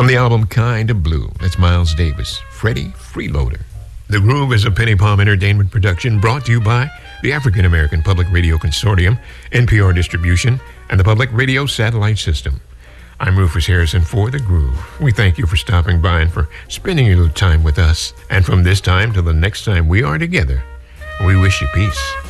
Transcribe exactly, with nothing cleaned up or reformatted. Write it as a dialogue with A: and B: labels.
A: From the album Kind of Blue, that's Miles Davis, Freddie Freeloader. The Groove is a Penny Palm Entertainment production brought to you by the African American Public Radio Consortium, N P R Distribution, and the Public Radio Satellite System. I'm Rufus Harrison for The Groove. We thank you for stopping by and for spending a little time with us. And from this time till the next time we are together, we wish you peace.